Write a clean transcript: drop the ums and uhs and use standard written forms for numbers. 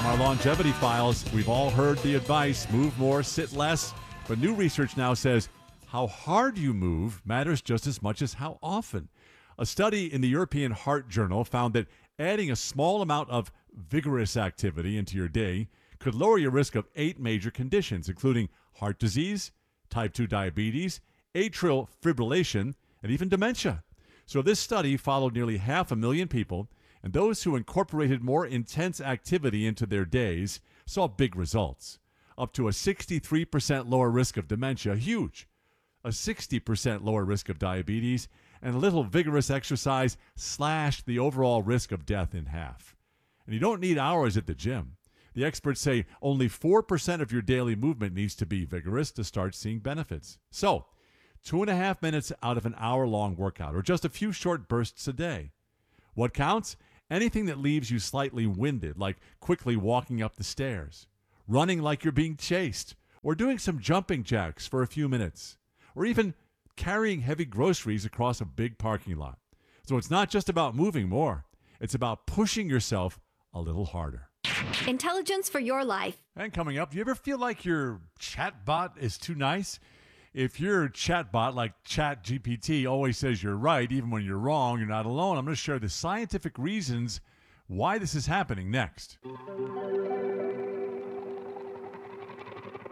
From our longevity files, we've all heard the advice, move more, sit less. But new research now says how hard you move matters just as much as how often. A study in the European Heart Journal found that adding a small amount of vigorous activity into your day could lower your risk of 8 major conditions, including heart disease, type 2 diabetes, atrial fibrillation, and even dementia. So this study followed nearly 500,000 people, and those who incorporated more intense activity into their days saw big results. Up to a 63% lower risk of dementia, huge. A 60% lower risk of diabetes, and a little vigorous exercise slashed the overall risk of death in half. And you don't need hours at the gym. The experts say only 4% of your daily movement needs to be vigorous to start seeing benefits. So, 2.5 minutes out of an hour-long workout, or just a few short bursts a day. What counts? Anything that leaves you slightly winded, like quickly walking up the stairs, running like you're being chased, or doing some jumping jacks for a few minutes, or even carrying heavy groceries across a big parking lot. So it's not just about moving more. It's about pushing yourself a little harder. Intelligence for your life. And coming up, do you ever feel like your chatbot is too nice? If your chatbot, like ChatGPT, always says you're right, even when you're wrong, you're not alone. I'm going to share the scientific reasons why this is happening next.